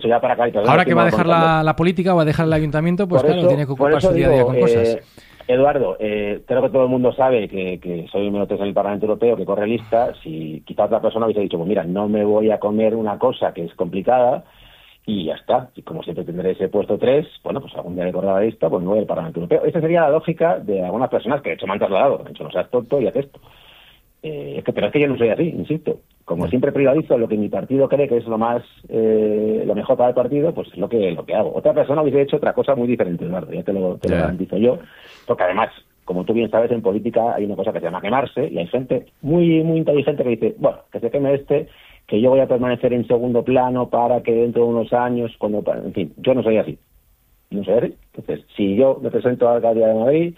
Eso ya para acá, ahora que va a dejar la política o va a dejar el ayuntamiento, pues claro, tiene que ocuparse día a día con cosas. Eduardo, creo que todo el mundo sabe que soy número 3 en el Parlamento Europeo, que corre lista. Si quizá otra persona hubiese dicho, pues mira, no me voy a comer una cosa que es complicada y ya está. Y como siempre tendré ese puesto 3, bueno, pues algún día que corra la lista, pues me voy al Parlamento Europeo. Esa sería la lógica de algunas personas que de hecho me han trasladado. Me han dicho, no seas tonto y haz esto. Pero es que yo no soy así, insisto. Como siempre privatizo lo que mi partido cree que es lo mejor para el partido, pues es lo que hago. Otra persona hubiese hecho otra cosa muy diferente, Eduardo, ya te lo garantizo yo. Porque además, como tú bien sabes, en política hay una cosa que se llama quemarse, y hay gente muy muy inteligente que dice, bueno, que se queme que yo voy a permanecer en segundo plano para que dentro de unos años, en fin, yo no soy así. No soy así. Entonces, si yo me presento a la alcaldía de Madrid,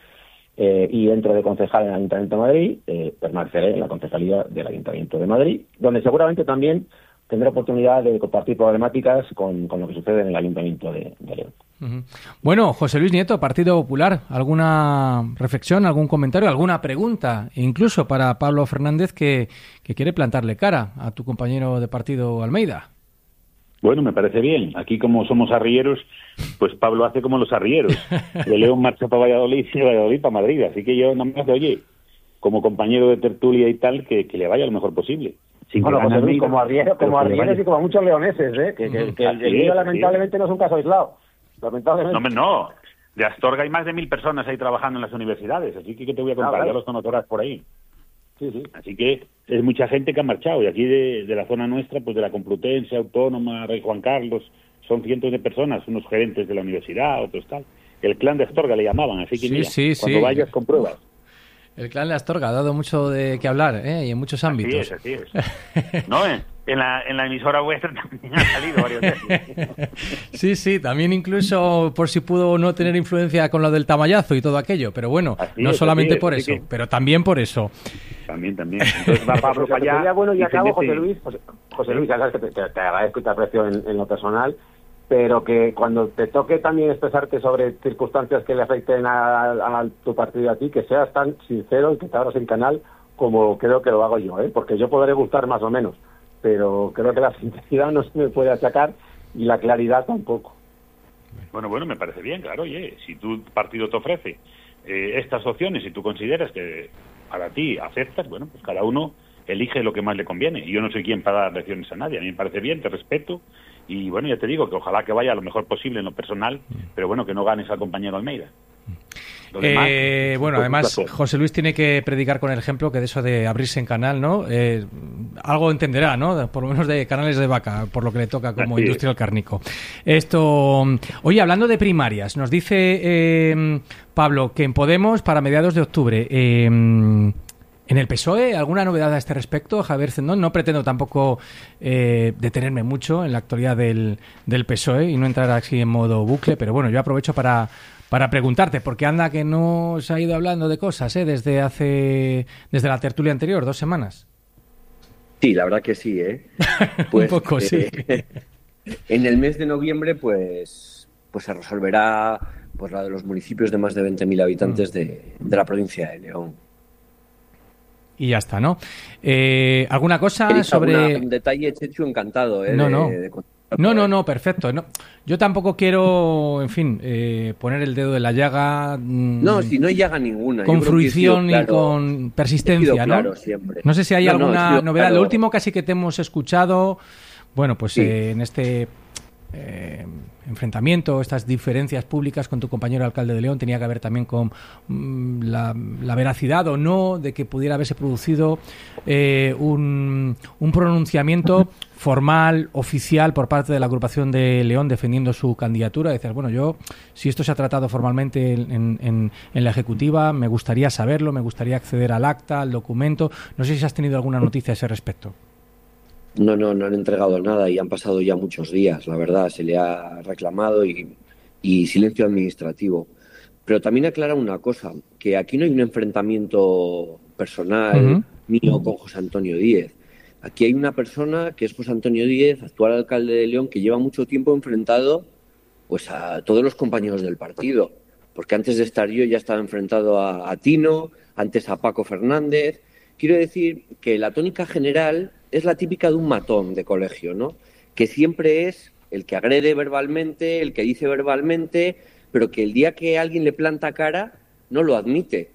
y entro de concejal en el Ayuntamiento de Madrid, permaneceré en la concejalía del Ayuntamiento de Madrid, donde seguramente también tendré oportunidad de compartir problemáticas con lo que sucede en el Ayuntamiento de León. Uh-huh. Bueno, José Luis Nieto, Partido Popular, ¿alguna reflexión, algún comentario, alguna pregunta, incluso para Pablo Fernández, que quiere plantarle cara a tu compañero de partido Almeida? Bueno, me parece bien. Aquí, como somos arrieros, pues Pablo hace como los arrieros. De León marcha para Valladolid y de Valladolid para Madrid. Así que yo nada más oye, como compañero de tertulia y tal, que le vaya lo mejor posible. Bueno, José Luis, como arrieros y como muchos leoneses, que el mío lamentablemente no es un caso aislado. Lamentablemente. No. De Astorga hay más de 1.000 personas ahí trabajando en las universidades. Así que te voy a contar, ya los conocerás por ahí. Sí. Así que es mucha gente que ha marchado, y aquí de la zona nuestra, pues de la Complutense, Autónoma, Rey Juan Carlos, son cientos de personas, unos gerentes de la universidad, otros tal. El clan de Astorga le llamaban, así que mira, cuando vayas compruebas. El clan de Astorga ha dado mucho de qué hablar, y en muchos ámbitos. Así es. No, en la emisora vuestra también ha salido varias veces. Sí, también incluso por si pudo o no tener influencia con lo del tamallazo y todo aquello, pero bueno, no solamente por eso, pero también por eso. También. Entonces va Pablo para allá. Sería bueno, y acabo, José Luis, ya sabes que te agradezco y te aprecio en lo personal, pero que cuando te toque también expresarte sobre circunstancias que le afecten a tu partido y a ti, que seas tan sincero y que te abras el canal como creo que lo hago yo, porque yo podré gustar más o menos, pero creo que la sinceridad no se me puede achacar y la claridad tampoco. Bueno, me parece bien, claro. Oye, si tu partido te ofrece estas opciones y tú consideras que para ti aceptas, bueno, pues cada uno elige lo que más le conviene. Y yo no soy quien para dar lecciones a nadie. A mí me parece bien, te respeto. Y bueno, ya te digo que ojalá que vaya lo mejor posible en lo personal, pero bueno, que no ganes al compañero Almeida. Bueno, además, José Luis tiene que predicar con el ejemplo, que de eso de abrirse en canal, ¿no? Algo entenderá, ¿no? Por lo menos de canales de vaca, por lo que le toca como industrial cárnico. Oye, hablando de primarias, nos dice Pablo que en Podemos para mediados de octubre. ¿En el PSOE alguna novedad a este respecto, Javier Cendón? No pretendo tampoco detenerme mucho en la actualidad del PSOE y no entrar así en modo bucle, pero bueno, yo aprovecho para preguntarte, porque anda que no se ha ido hablando de cosas desde la tertulia anterior, 2 semanas. Sí, la verdad que sí, Pues, un poco, sí. En el mes de noviembre, pues se resolverá pues la de los municipios de más de 20.000 habitantes de la provincia de León. Y ya está, ¿no? ¿Alguna cosa sobre...? Un detalle, Chechu, encantado, No, perfecto. No, yo tampoco quiero, en fin, poner el dedo en la llaga. No, si no hay llaga ninguna. Con fruición y con persistencia, ¿no? Claro, siempre. No sé si hay alguna novedad. Claro. Lo último casi que te hemos escuchado, bueno, pues en este enfrentamiento, estas diferencias públicas con tu compañero alcalde de León, tenía que ver también con la veracidad o no de que pudiera haberse producido un pronunciamiento formal, oficial, por parte de la agrupación de León defendiendo su candidatura. Decías, bueno, yo, si esto se ha tratado formalmente en la ejecutiva, me gustaría saberlo, me gustaría acceder al acta, al documento. No sé si has tenido alguna noticia a ese respecto. No han entregado nada y han pasado ya muchos días, la verdad. Se le ha reclamado y silencio administrativo. Pero también aclara una cosa, que aquí no hay un enfrentamiento personal mío con José Antonio Díez. Aquí hay una persona que es José Antonio Díez, actual alcalde de León, que lleva mucho tiempo enfrentado pues a todos los compañeros del partido. Porque antes de estar yo ya estaba enfrentado a Tino, antes a Paco Fernández. Quiero decir que la tónica general es la típica de un matón de colegio, ¿no? Que siempre es el que agrede verbalmente, el que dice verbalmente, pero que el día que alguien le planta cara no lo admite.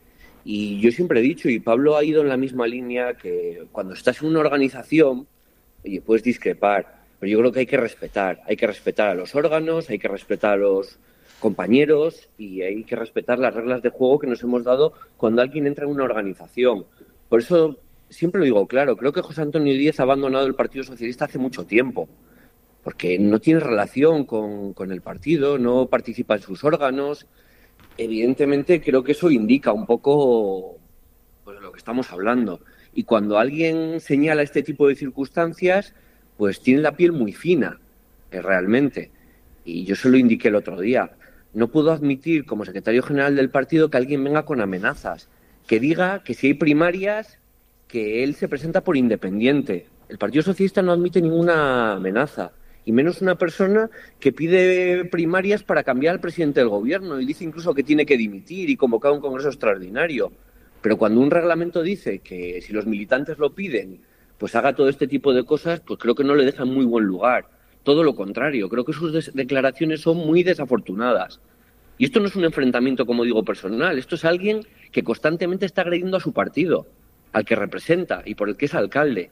Y yo siempre he dicho, y Pablo ha ido en la misma línea, que cuando estás en una organización, oye, puedes discrepar, pero yo creo que hay que respetar a los órganos, hay que respetar a los compañeros y hay que respetar las reglas de juego que nos hemos dado cuando alguien entra en una organización. Por eso siempre lo digo claro, creo que José Antonio Díez ha abandonado el Partido Socialista hace mucho tiempo, porque no tiene relación con el partido, no participa en sus órganos. Evidentemente creo que eso indica un poco pues, de lo que estamos hablando. Y cuando alguien señala este tipo de circunstancias, pues tiene la piel muy fina, realmente. Y yo se lo indiqué el otro día. No puedo admitir, como secretario general del partido, que alguien venga con amenazas, que diga que si hay primarias, que él se presenta por independiente. El Partido Socialista no admite ninguna amenaza, y menos una persona que pide primarias para cambiar al presidente del gobierno y dice incluso que tiene que dimitir y convocar un congreso extraordinario. Pero cuando un reglamento dice que si los militantes lo piden, pues haga todo este tipo de cosas, pues creo que no le deja en muy buen lugar. Todo lo contrario, creo que sus declaraciones son muy desafortunadas. Y esto no es un enfrentamiento, como digo, personal. Esto es alguien que constantemente está agrediendo a su partido, al que representa y por el que es alcalde.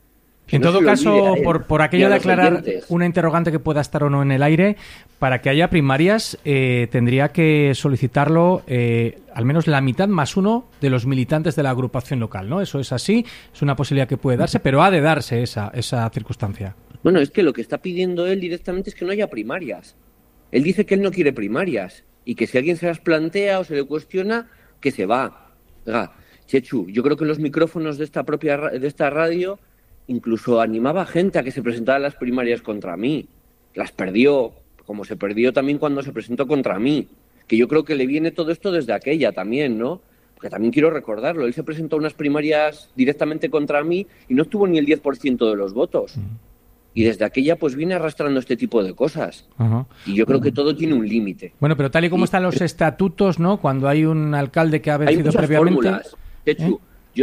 En todo caso, por aquello de aclarar una interrogante que pueda estar o no en el aire, para que haya primarias tendría que solicitarlo al menos la mitad más uno de los militantes de la agrupación local, ¿no? Eso es así, es una posibilidad que puede darse, pero ha de darse esa circunstancia. Bueno, es que lo que está pidiendo él directamente es que no haya primarias. Él dice que él no quiere primarias y que si alguien se las plantea o se le cuestiona, que se va. Oiga, Chechu, yo creo que los micrófonos de esta radio incluso animaba a gente a que se presentara a las primarias contra mí. Las perdió, como se perdió también cuando se presentó contra mí. Que yo creo que le viene todo esto desde aquella también, ¿no? Porque también quiero recordarlo. Él se presentó a unas primarias directamente contra mí y no obtuvo ni el 10% de los votos. Y desde aquella pues viene arrastrando este tipo de cosas. Uh-huh. Y yo creo que todo tiene un límite. Bueno, pero tal y como están los estatutos, ¿no? Cuando hay un alcalde que ha vencido previamente... Fórmulas. De hecho,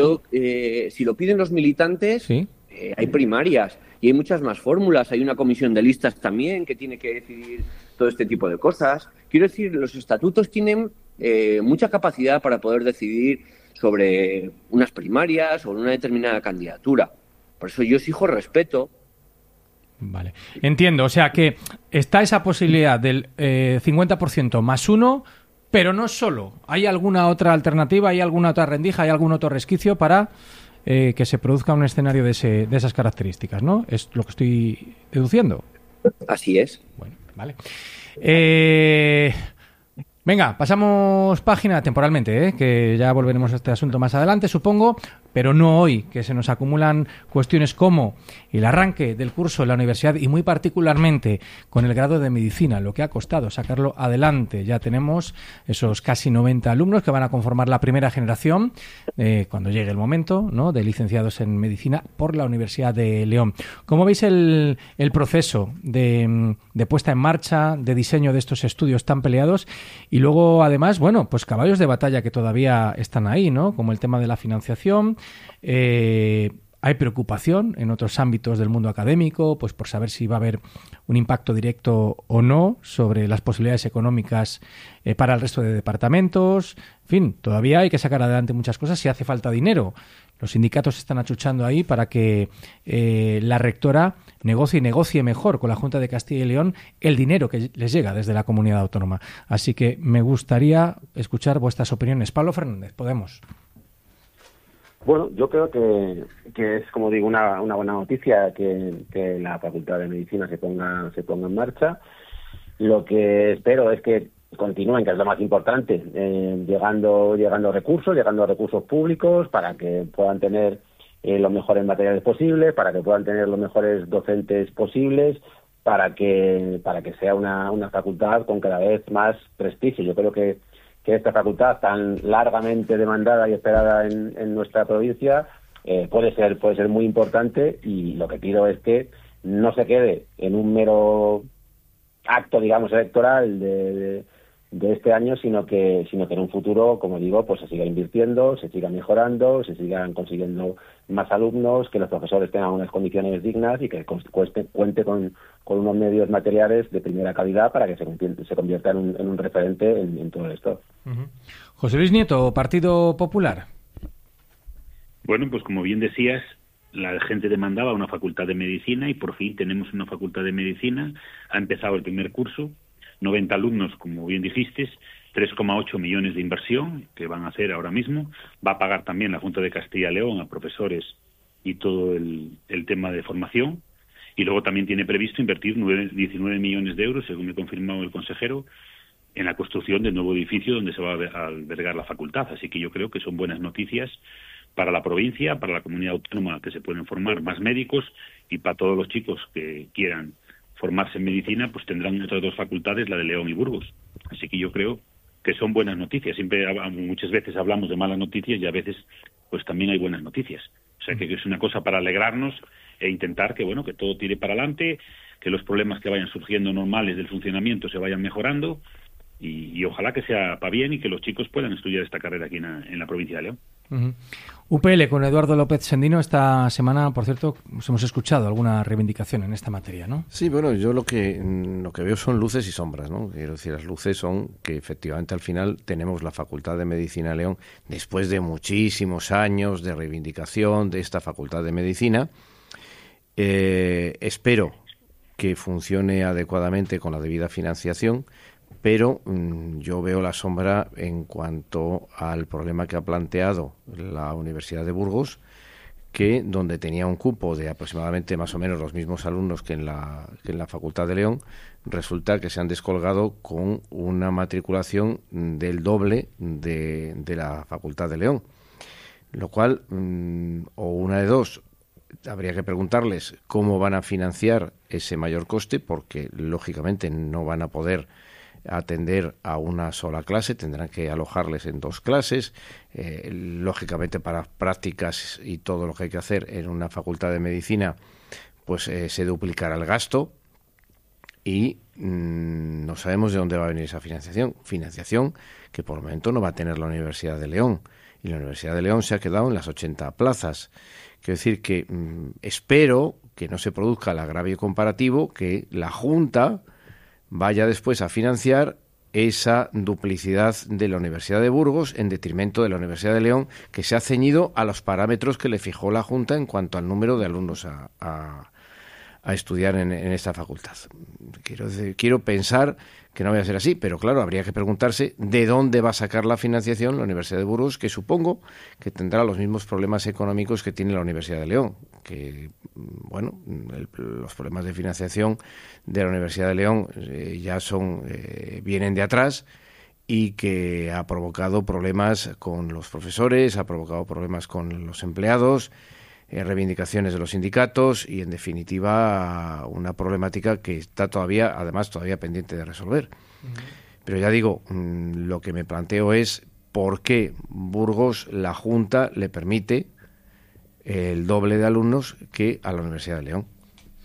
si lo piden los militantes... ¿Sí? Hay primarias y hay muchas más fórmulas. Hay una comisión de listas también que tiene que decidir todo este tipo de cosas. Quiero decir, los estatutos tienen mucha capacidad para poder decidir sobre unas primarias o una determinada candidatura. Por eso yo exijo respeto. Vale, entiendo. O sea que está esa posibilidad del 50% más uno, pero no solo. ¿Hay alguna otra alternativa? ¿Hay alguna otra rendija? ¿Hay algún otro resquicio para... que se produzca un escenario de esas características, ¿no? Es lo que estoy deduciendo. Así es. Bueno, vale. Venga, pasamos página temporalmente, que ya volveremos a este asunto más adelante, supongo, pero no hoy, que se nos acumulan cuestiones como el arranque del curso en la universidad y muy particularmente con el grado de medicina, lo que ha costado sacarlo adelante. Ya tenemos esos casi 90 alumnos que van a conformar la primera generación cuando llegue el momento, ¿no?, de licenciados en medicina por la Universidad de León. ¿Cómo veis el proceso de puesta en marcha, de diseño de estos estudios tan peleados? Y luego, además, bueno, pues caballos de batalla que todavía están ahí, ¿no? Como el tema de la financiación. Hay preocupación en otros ámbitos del mundo académico, pues por saber si va a haber un impacto directo o no sobre las posibilidades económicas para el resto de departamentos. En fin, todavía hay que sacar adelante muchas cosas si hace falta dinero. Los sindicatos están achuchando ahí para que la rectora negocie mejor con la Junta de Castilla y León el dinero que les llega desde la comunidad autónoma. Así que me gustaría escuchar vuestras opiniones. Pablo Fernández, Podemos. Bueno, yo creo que es, como digo, una buena noticia que la Facultad de Medicina se ponga en marcha. Lo que espero es que continúen, que es lo más importante, llegando recursos públicos para que puedan tener los mejores materiales posibles, para que puedan tener los mejores docentes posibles, para que sea una facultad con cada vez más prestigio. Yo creo que esta facultad tan largamente demandada y esperada en nuestra provincia puede ser muy importante, y lo que pido es que no se quede en un mero acto, digamos, electoral de este año, sino que en un futuro, como digo, pues se siga invirtiendo, se siga mejorando, se sigan consiguiendo más alumnos, que los profesores tengan unas condiciones dignas y que cuente con unos medios materiales de primera calidad para que se convierta en un referente en todo esto. Uh-huh. José Luis Nieto, Partido Popular. Bueno, pues como bien decías, la gente demandaba una facultad de medicina y por fin tenemos una facultad de medicina. Ha empezado el primer curso, 90 alumnos, como bien dijiste, 3,8 millones de inversión que van a hacer ahora mismo. Va a pagar también la Junta de Castilla y León a profesores y todo el tema de formación. Y luego también tiene previsto invertir 19 millones de euros, según me confirmó el consejero, en la construcción del nuevo edificio donde se va a albergar la facultad. Así que yo creo que son buenas noticias para la provincia, para la comunidad autónoma, que se pueden formar más médicos, y para todos los chicos que quieran formarse en medicina, pues tendrán otras dos facultades, la de León y Burgos. Así que yo creo que son buenas noticias. Muchas veces hablamos de malas noticias y a veces pues también hay buenas noticias. O sea que es una cosa para alegrarnos e intentar que que todo tire para adelante, que los problemas que vayan surgiendo normales del funcionamiento se vayan mejorando y ojalá que sea para bien y que los chicos puedan estudiar esta carrera aquí en la provincia de León. Uh-huh. UPL con Eduardo López Sendino. Esta semana, por cierto, hemos escuchado alguna reivindicación en esta materia, ¿no? Sí, bueno, yo lo que veo son luces y sombras, ¿no? Quiero decir, las luces son que efectivamente al final tenemos la Facultad de Medicina de León, después de muchísimos años de reivindicación de esta Facultad de Medicina. Espero que funcione adecuadamente con la debida financiación, pero yo veo la sombra en cuanto al problema que ha planteado la Universidad de Burgos, que donde tenía un cupo de aproximadamente más o menos los mismos alumnos que en la Facultad de León, resulta que se han descolgado con una matriculación del doble de la Facultad de León. Lo cual, o una de dos, habría que preguntarles cómo van a financiar ese mayor coste, porque lógicamente no van a poder atender a una sola clase, tendrán que alojarles en dos clases, lógicamente para prácticas y todo lo que hay que hacer en una facultad de medicina, pues se duplicará el gasto y no sabemos de dónde va a venir esa financiación que por el momento no va a tener la Universidad de León, y la Universidad de León se ha quedado en las 80 plazas. Quiero decir que espero que no se produzca el agravio comparativo, que la Junta vaya después a financiar esa duplicidad de la Universidad de Burgos en detrimento de la Universidad de León, que se ha ceñido a los parámetros que le fijó la Junta en cuanto al número de alumnos a estudiar en esta facultad. Quiero pensar que no vaya a ser así, pero claro, habría que preguntarse de dónde va a sacar la financiación la Universidad de Burgos, que supongo que tendrá los mismos problemas económicos que tiene la Universidad de León, que, bueno, los problemas de financiación de la Universidad de León ya vienen de atrás, y que ha provocado problemas con los profesores, ha provocado problemas con los empleados, reivindicaciones de los sindicatos y, en definitiva, una problemática que está todavía pendiente de resolver. Pero ya digo, lo que me planteo es por qué Burgos, la Junta, le permite el doble de alumnos que a la Universidad de León.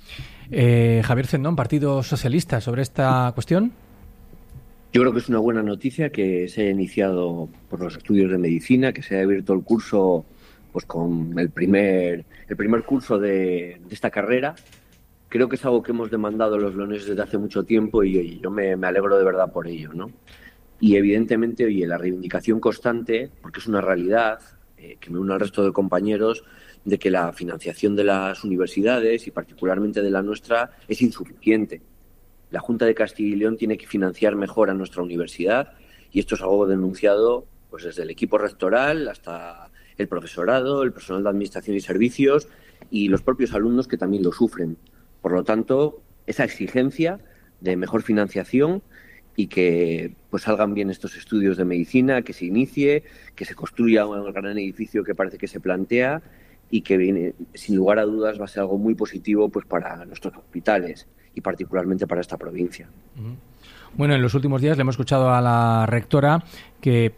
Javier Cendón, Partido Socialista, sobre esta cuestión. Yo creo que es una buena noticia que se haya iniciado por los estudios de medicina, que se haya abierto el curso pues con el primer curso de esta carrera. Creo que es algo que hemos demandado los leoneses desde hace mucho tiempo y yo me alegro de verdad por ello, ¿no? Y evidentemente, la reivindicación constante, porque es una realidad, que me une al resto de compañeros, de que la financiación de las universidades y particularmente de la nuestra es insuficiente. La Junta de Castilla y León tiene que financiar mejor a nuestra universidad, y esto es algo denunciado pues desde el equipo rectoral hasta el profesorado, el personal de administración y servicios y los propios alumnos, que también lo sufren. Por lo tanto, esa exigencia de mejor financiación y que pues salgan bien estos estudios de medicina, que se inicie, que se construya un gran edificio que parece que se plantea y que viene, sin lugar a dudas, va a ser algo muy positivo pues para nuestros hospitales y particularmente para esta provincia. Bueno, en los últimos días le hemos escuchado a la rectora que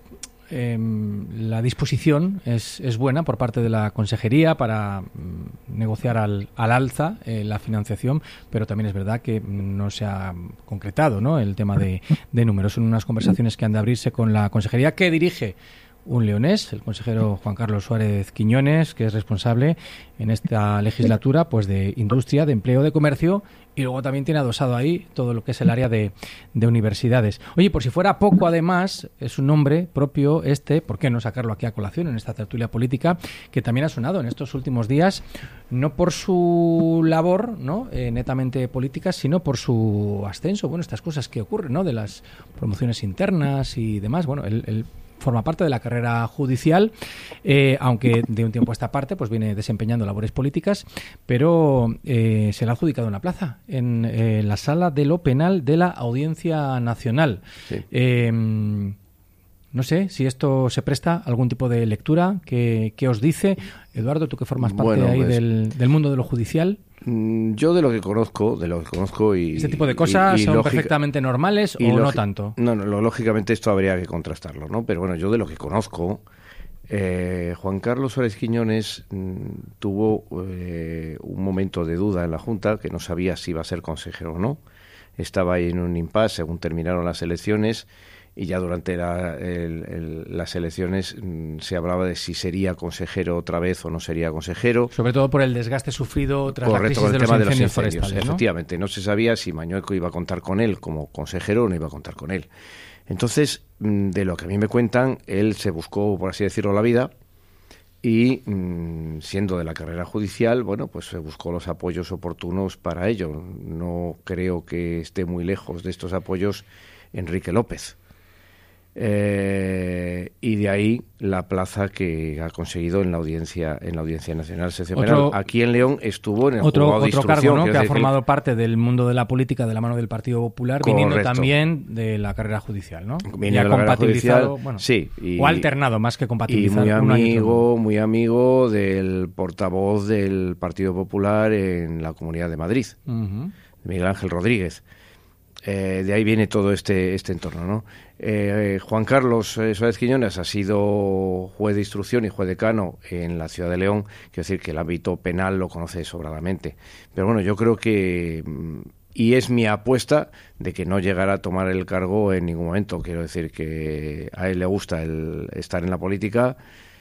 la disposición es buena por parte de la Consejería para negociar al alza la financiación, pero también es verdad que no se ha concretado, ¿no?, el tema de números. Son unas conversaciones que han de abrirse con la Consejería que dirige un leonés, el consejero Juan Carlos Suárez Quiñones, que es responsable en esta legislatura pues de industria, de empleo, de comercio, y luego también tiene adosado ahí todo lo que es el área de universidades. Oye, por si fuera poco, además, es un nombre propio ¿por qué no sacarlo aquí a colación en esta tertulia política, que también ha sonado en estos últimos días, no por su labor, ¿no?, netamente política, sino por su ascenso, bueno, estas cosas que ocurren, ¿no?, de las promociones internas y demás. Bueno, él forma parte de la carrera judicial, aunque de un tiempo a esta parte pues viene desempeñando labores políticas, pero se le ha adjudicado una plaza en la Sala de lo Penal de la Audiencia Nacional. Sí. No sé si esto se presta a algún tipo de lectura. ¿Qué os dice? Eduardo, tú que formas parte ahí del mundo de lo judicial. Yo de lo que conozco y... ¿Este tipo de cosas son perfectamente normales o no tanto? No, lógicamente esto habría que contrastarlo, ¿no? Pero bueno, yo de lo que conozco, Juan Carlos Suárez Quiñones tuvo un momento de duda en la Junta, que no sabía si iba a ser consejero o no. Estaba ahí en un impasse según terminaron las elecciones, y ya durante las elecciones se hablaba de si sería consejero otra vez o no sería consejero. Sobre todo por el desgaste sufrido tras la crisis de los incendios forestales, ¿no? Efectivamente, no se sabía si Mañueco iba a contar con él como consejero o no iba a contar con él. Entonces, de lo que a mí me cuentan, él se buscó, por así decirlo, la vida y, siendo de la carrera judicial, bueno, pues se buscó los apoyos oportunos para ello. No creo que esté muy lejos de estos apoyos Enrique López. Y de ahí la plaza que ha conseguido en la Audiencia Nacional Excepcional. Aquí en León estuvo en el juzgado de instrucción, cargo, ¿no?, que ha formado parte del mundo de la política de la mano del Partido Popular, correcto, viniendo también de la carrera judicial, ¿no? Y ha compatibilizado, bueno, sí, o alternado más que compatibilizar. Y muy amigo del portavoz del Partido Popular en la Comunidad de Madrid, Miguel Ángel Rodríguez. De ahí viene todo este entorno, ¿no? Juan Carlos Suárez Quiñones ha sido juez de instrucción y juez decano en la ciudad de León, quiero decir que el ámbito penal lo conoce sobradamente. Pero bueno, yo creo que, y es mi apuesta, de que no llegará a tomar el cargo en ningún momento. Quiero decir que a él le gusta estar en la política,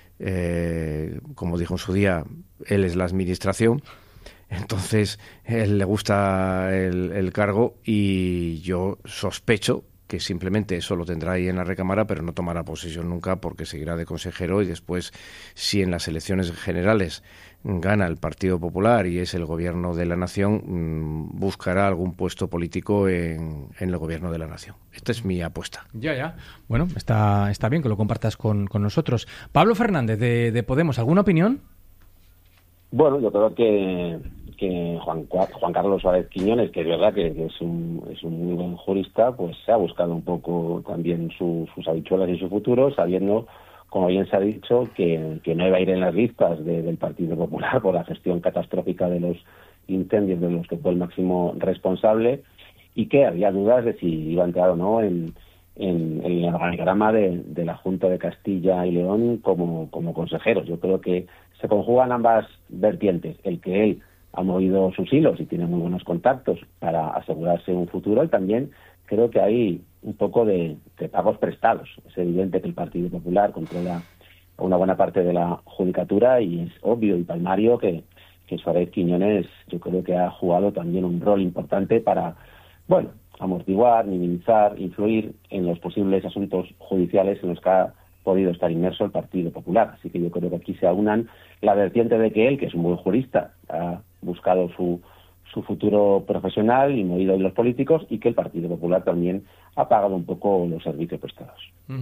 como dijo en su día, él es la administración. Entonces, él le gusta el cargo y yo sospecho que simplemente eso lo tendrá ahí en la recámara, pero no tomará posesión nunca porque seguirá de consejero y después, si en las elecciones generales gana el Partido Popular y es el gobierno de la nación, buscará algún puesto político en el gobierno de la nación. Esta es mi apuesta. Ya. Bueno, está bien que lo compartas con nosotros. Pablo Fernández, de Podemos, ¿alguna opinión? Bueno, yo creo que Juan Carlos Suárez Quiñones, que es verdad que es un muy buen jurista, pues se ha buscado un poco también sus habichuelas y su futuro, sabiendo, como bien se ha dicho, que no iba a ir en las listas del Partido Popular por la gestión catastrófica de los incendios de los que fue el máximo responsable, y que había dudas de si iba a entrar o no en el organigrama de la Junta de Castilla y León como consejero. Yo creo que se conjugan ambas vertientes, el que él ha movido sus hilos y tiene muy buenos contactos para asegurarse un futuro, y también creo que hay un poco de pagos prestados. Es evidente que el Partido Popular controla una buena parte de la judicatura y es obvio y palmario que Suárez Quiñones, yo creo que ha jugado también un rol importante para, bueno, amortiguar, minimizar, influir en los posibles asuntos judiciales en los que ha podido estar inmerso el Partido Popular. Así que yo creo que aquí se aunan la vertiente de que él, que es un buen jurista, ha buscado su futuro profesional y movido en los políticos, y que el Partido Popular también ha pagado un poco los servicios prestados.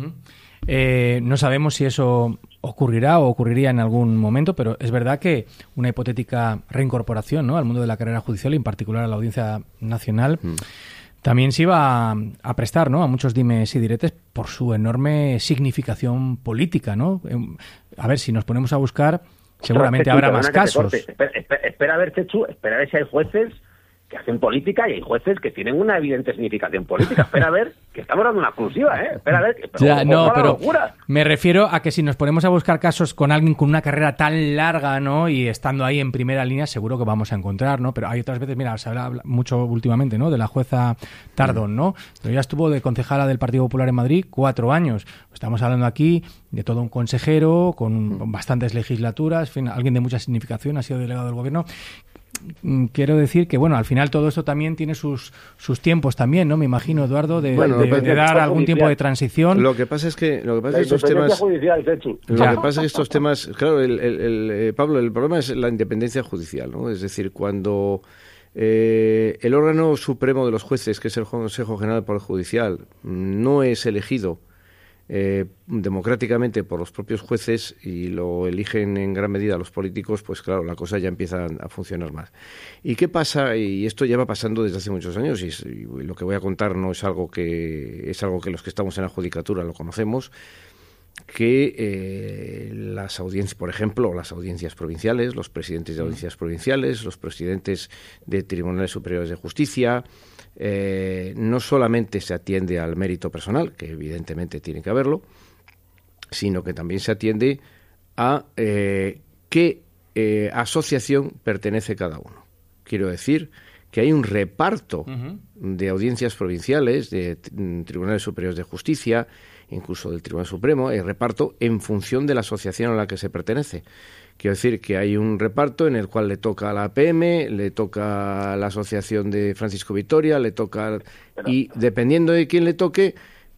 No sabemos si eso ocurrirá o ocurriría en algún momento, pero es verdad que una hipotética reincorporación, ¿no?, al mundo de la carrera judicial, y en particular a la Audiencia Nacional, también se iba a prestar, ¿no?, a muchos dimes y diretes por su enorme significación política, ¿no? A ver, si nos ponemos a buscar, seguramente habrá más casos. Espera a ver, Chechu, espera a ver si hay jueces que hacen política y hay jueces que tienen una evidente significación política. Espera a ver, que estamos dando una exclusiva, ¿eh? Espera a ver, pero locura. Me refiero a que si nos ponemos a buscar casos con alguien con una carrera tan larga, ¿no? Y estando ahí en primera línea, seguro que vamos a encontrar, ¿no? Pero hay otras veces, mira, se habla mucho últimamente, ¿no? De la jueza Tardón, ¿no? Pero ya estuvo de concejala del Partido Popular en Madrid 4 años. Estamos hablando aquí de todo un consejero con bastantes legislaturas, en fin, alguien de mucha significación, ha sido delegado del gobierno. Quiero decir que, bueno, al final todo esto también tiene sus tiempos también, ¿no? Me imagino, Eduardo, de dar algún tiempo de transición. Lo que pasa es que estos temas... estos temas... Claro, Pablo, el problema es la independencia judicial, ¿no? Es decir, cuando el órgano supremo de los jueces, que es el Consejo General del Poder Judicial, no es elegido democráticamente por los propios jueces y lo eligen en gran medida los políticos, pues claro, la cosa ya empieza a funcionar más. ¿Y qué pasa? Y esto ya va pasando desde hace muchos años y lo que voy a contar no es algo que los que estamos en la judicatura lo conocemos, que las audiencias, por ejemplo, las audiencias provinciales, los presidentes de audiencias provinciales, los presidentes de tribunales superiores de justicia, no solamente se atiende al mérito personal, que evidentemente tiene que haberlo, sino que también se atiende a qué asociación pertenece cada uno. Quiero decir que hay un reparto de audiencias provinciales, de tribunales superiores de justicia, incluso del Tribunal Supremo, hay reparto en función de la asociación a la que se pertenece. Quiero decir que hay un reparto en el cual le toca a la APM, le toca a la Asociación de Francisco Vitoria, le toca... Y dependiendo de quién le toque,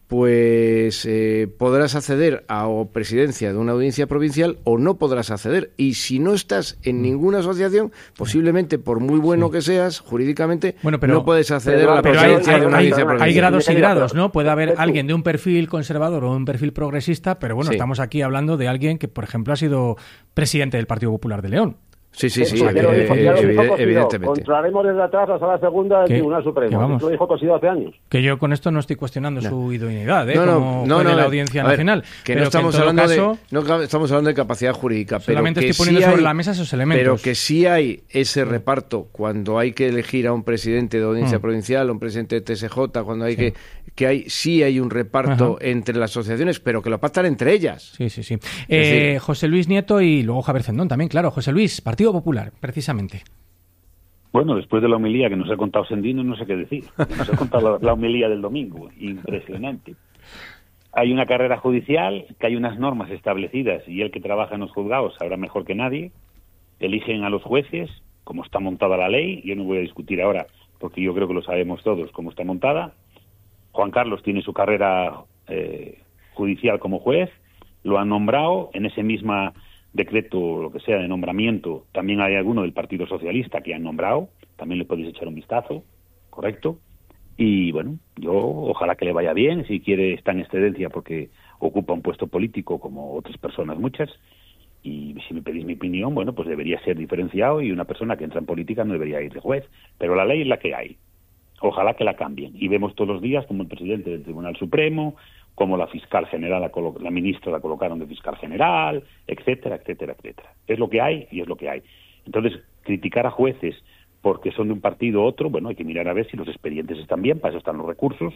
pues podrás acceder a presidencia de una audiencia provincial o no podrás acceder. Y si no estás en ninguna asociación, posiblemente, por muy bueno que seas jurídicamente, no puedes acceder a la presidencia de una audiencia provincial. Hay grados y grados, ¿no? Puede haber alguien de un perfil conservador o un perfil progresista, pero bueno, estamos aquí hablando de alguien que, por ejemplo, ha sido presidente del Partido Popular de León. Sí, evidentemente. Controlaremos desde atrás a la segunda del Tribunal Supremo. Eso lo dijo Cosidó hace años. Que yo con esto no estoy cuestionando su idoneidad, como de la Audiencia Nacional. Que no estamos hablando estamos hablando de capacidad jurídica. Solamente pero estoy poniendo sobre la mesa esos elementos. Pero que sí hay ese reparto cuando hay que elegir a un presidente de audiencia provincial, a un presidente de TSJ, cuando hay sí hay un reparto entre las asociaciones, pero que lo pactan entre ellas. Sí. José Luis Nieto y luego Javier Cendón también, claro. José Luis, Partido Popular, precisamente. Bueno, después de la homilía que nos ha contado Sendino, no sé qué decir. Nos ha contado la homilía del domingo. Impresionante. Hay una carrera judicial, que hay unas normas establecidas y el que trabaja en los juzgados sabrá mejor que nadie. Eligen a los jueces, como está montada la ley. Yo no voy a discutir ahora, porque yo creo que lo sabemos todos, cómo está montada. Juan Carlos tiene su carrera judicial como juez. Lo han nombrado en ese mismo decreto, lo que sea, de nombramiento. También hay alguno del Partido Socialista que han nombrado, también le podéis echar un vistazo, ¿correcto? Y bueno, yo ojalá que le vaya bien, si quiere está en excedencia porque ocupa un puesto político como otras personas muchas, y si me pedís mi opinión, bueno, pues debería ser diferenciado y una persona que entra en política no debería ir de juez, pero la ley es la que hay. Ojalá que la cambien. Y vemos todos los días como el presidente del Tribunal Supremo, como la fiscal general, la ministra la colocaron de fiscal general, etcétera, etcétera, etcétera. Es lo que hay y es lo que hay. Entonces, criticar a jueces porque son de un partido u otro, bueno, hay que mirar a ver si los expedientes están bien, para eso están los recursos,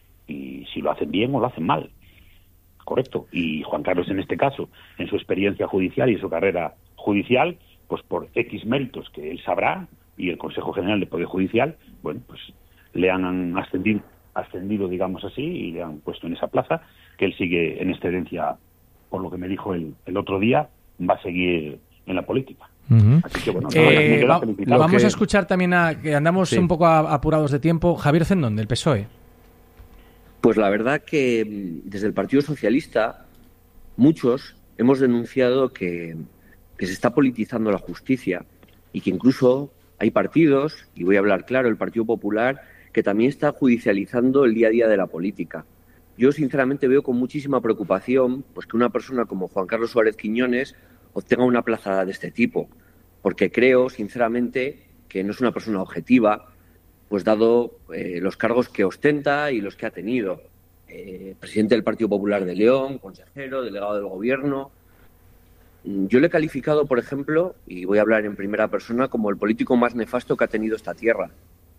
y si lo hacen bien o lo hacen mal. Correcto. Y Juan Carlos, en este caso, en su experiencia judicial y en su carrera judicial, pues por X méritos que él sabrá, y el Consejo General de Poder Judicial, bueno, pues le han ascendido, digamos así, y le han puesto en esa plaza, que él sigue en excedencia, por lo que me dijo el otro día, va a seguir en la política. Así que bueno, vamos a escuchar también, que andamos un poco apurados de tiempo, Javier Cendón, del PSOE. Pues la verdad que desde el Partido Socialista muchos hemos denunciado que se está politizando la justicia y que incluso hay partidos, y voy a hablar claro, el Partido Popular, que también está judicializando el día a día de la política. Yo sinceramente veo con muchísima preocupación pues que una persona como Juan Carlos Suárez Quiñones obtenga una plaza de este tipo, porque creo sinceramente que no es una persona objetiva, pues dado los cargos que ostenta y los que ha tenido. Presidente del Partido Popular de León, consejero, delegado del Gobierno. Yo le he calificado, por ejemplo, y voy a hablar en primera persona, como el político más nefasto que ha tenido esta tierra.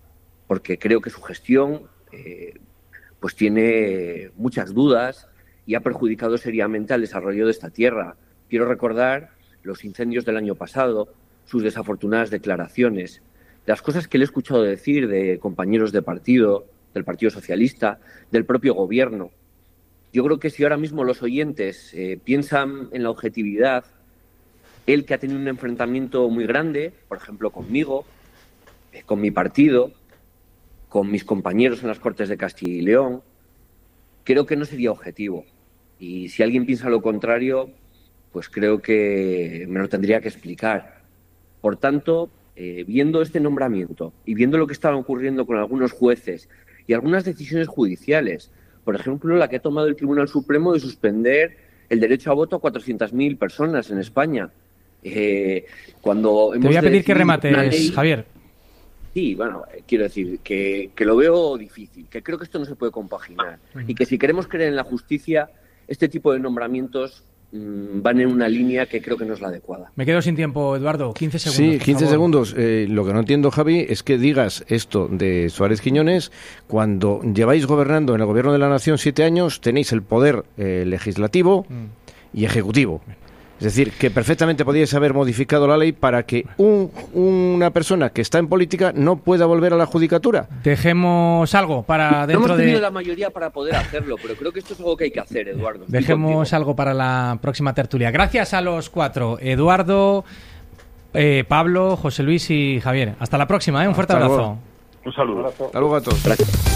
porque creo que su gestión pues tiene muchas dudas y ha perjudicado seriamente al desarrollo de esta tierra. Quiero recordar los incendios del año pasado, sus desafortunadas declaraciones, las cosas que le he escuchado decir de compañeros de partido, del Partido Socialista, del propio Gobierno. Yo creo que si ahora mismo los oyentes piensan en la objetividad, él que ha tenido un enfrentamiento muy grande, por ejemplo conmigo, con mi partido, con mis compañeros en las Cortes de Castilla y León, creo que no sería objetivo. Y si alguien piensa lo contrario, pues creo que me lo tendría que explicar. Por tanto, viendo este nombramiento y viendo lo que estaba ocurriendo con algunos jueces y algunas decisiones judiciales, por ejemplo, la que ha tomado el Tribunal Supremo de suspender el derecho a voto a 400.000 personas en España. Cuando te voy a pedir que remates, Javier. Sí, bueno, quiero decir que lo veo difícil, que creo que esto no se puede compaginar y que si queremos creer en la justicia, este tipo de nombramientos van en una línea que creo que no es la adecuada. Me quedo sin tiempo, Eduardo. 15 segundos. Sí, 15 segundos. Lo que no entiendo, Javi, es que digas esto de Suárez Quiñones cuando lleváis gobernando en el Gobierno de la Nación 7 años, tenéis el poder legislativo y ejecutivo. Es decir, que perfectamente podíais haber modificado la ley para que una persona que está en política no pueda volver a la judicatura. Dejemos algo para dentro de... No hemos tenido la mayoría para poder hacerlo, pero creo que esto es algo que hay que hacer, Eduardo. Dejemos algo para la próxima tertulia. Gracias a los 4, Eduardo, Pablo, José Luis y Javier. Hasta la próxima, un fuerte abrazo. Un saludo. Hasta luego a todos. Gracias.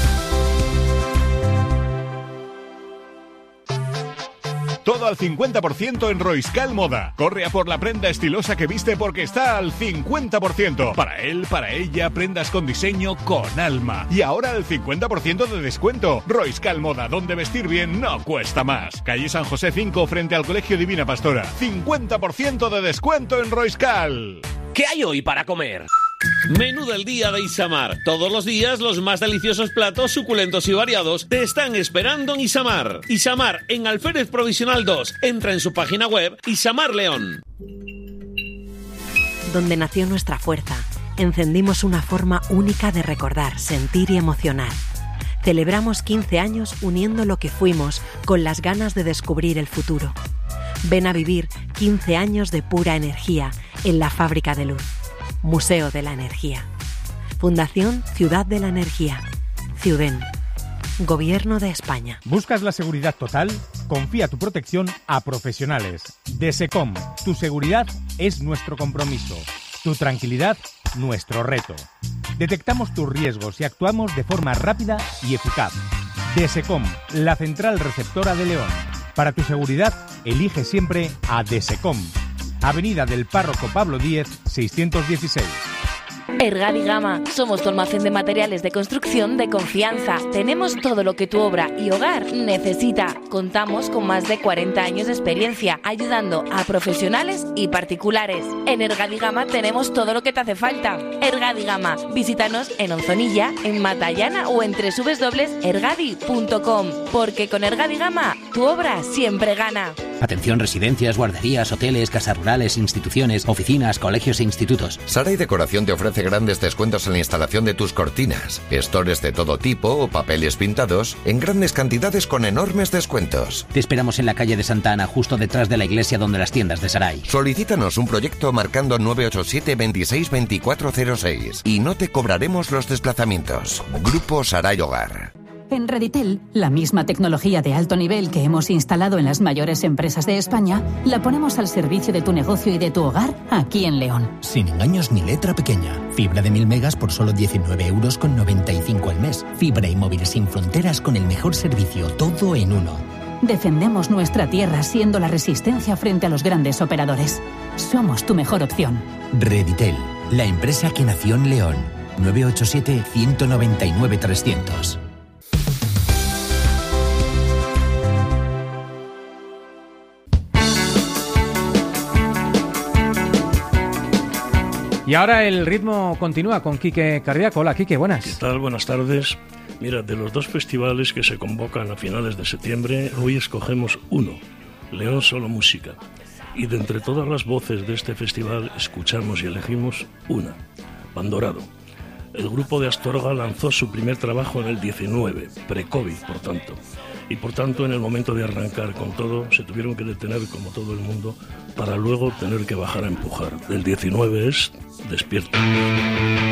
Todo al 50% en Roiscal Moda. Corre a por la prenda estilosa que viste porque está al 50%. Para él, para ella, prendas con diseño con alma. Y ahora al 50% de descuento. Roiscal Moda, donde vestir bien no cuesta más. Calle San José 5 frente al Colegio Divina Pastora. 50% de descuento en Roiscal. ¿Qué hay hoy para comer? Menú del día de Isamar. Todos los días los más deliciosos platos suculentos y variados te están esperando en Isamar. Isamar en Alférez Provisional 2. Entra en su página web Isamar León. Donde nació nuestra fuerza, encendimos una forma única de recordar, sentir y emocionar. Celebramos 15 años uniendo lo que fuimos con las ganas de descubrir el futuro. Ven a vivir 15 años de pura energía en la Fábrica de Luz. Museo de la Energía. Fundación Ciudad de la Energía. Ciuden. Gobierno de España. ¿Buscas la seguridad total? Confía tu protección a profesionales. Desecom. Tu seguridad es nuestro compromiso. Tu tranquilidad, nuestro reto. Detectamos tus riesgos y actuamos de forma rápida y eficaz. Desecom, la central receptora de León. Para tu seguridad, elige siempre a Desecom. Avenida del Párroco Pablo Díez, 616. Ergadi Gama. Somos tu almacén de materiales de construcción de confianza. Tenemos todo lo que tu obra y hogar necesita. Contamos con más de 40 años de experiencia ayudando a profesionales y particulares. En Ergadi Gama tenemos todo lo que te hace falta. Ergadi Gama. Visítanos en Onzonilla, en Matallana o en www.ergadi.com. Porque con Ergadi Gama tu obra siempre gana. Atención residencias, guarderías, hoteles, casas rurales, instituciones, oficinas, colegios e institutos. Saray Decoración te ofrece grandes descuentos en la instalación de tus cortinas, estores de todo tipo o papeles pintados en grandes cantidades con enormes descuentos. Te esperamos en la calle de Santa Ana, justo detrás de la iglesia donde las tiendas de Saray. Solicítanos un proyecto marcando 987 26 2406 y no te cobraremos los desplazamientos. Grupo Saray Hogar. En Reditel, la misma tecnología de alto nivel que hemos instalado en las mayores empresas de España, la ponemos al servicio de tu negocio y de tu hogar aquí en León. Sin engaños ni letra pequeña. Fibra de 1000 megas por solo 19,95 € al mes. Fibra y móvil sin fronteras con el mejor servicio, todo en uno. Defendemos nuestra tierra siendo la resistencia frente a los grandes operadores. Somos tu mejor opción. Reditel, la empresa que nació en León. 987 199 300. Y ahora el ritmo continúa con Quique Cardiaco. Hola, Quique, buenas. ¿Qué tal? Buenas tardes. Mira, de los dos festivales que se convocan a finales de septiembre, hoy escogemos uno, León Solo Música. Y de entre todas las voces de este festival, escuchamos y elegimos una, Pandorado. El grupo de Astorga lanzó su primer trabajo en el 19, pre-COVID, por tanto. Y por tanto, en el momento de arrancar con todo, se tuvieron que detener como todo el mundo para luego tener que bajar a empujar. El 19 es Despierta.